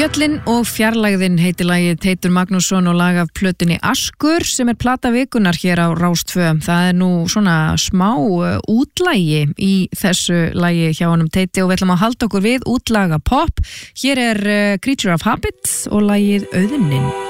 Fjöllin og fjarlægðin heitir lagið Teitur Magnússon og lag af plötunni Askur sem plata vikunnar hér á Rás 2. Það nú svona smá útlægi í þessu lagi hjá honum Teiti og við ætlum að halda okkur við útlaga pop. Hér Creature of Habit og lagið Auðnin.